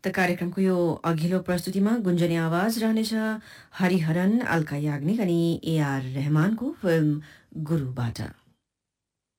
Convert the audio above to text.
त कार्यक्रमको यो अघिल्लो प्रस्तुतिमा गुन्जने आवाज रहनेछ हरिहरन, अल्का याग्निक अनि एआर रहमानको फिल्म गुरुबाट।